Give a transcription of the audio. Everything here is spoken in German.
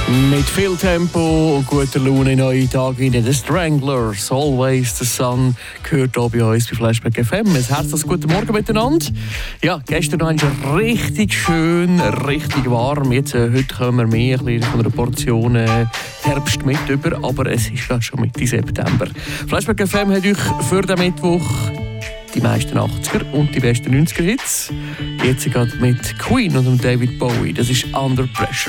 Mit viel Tempo und guter Laune in neue Tage rein. The Stranglers, Always the Sun, gehört hier bei uns bei Flashback FM. Ein herzliches guten Morgen miteinander. Ja, gestern war es richtig schön, richtig warm. Jetzt, heute kommen wir mehr ein bisschen von einer Portion Herbst mit über, aber es ist ja schon Mitte September. Flashback FM hat euch für den Mittwoch die meisten 80er und die besten 90er Hits. Jetzt gerade mit Queen und David Bowie. Das ist Under Pressure.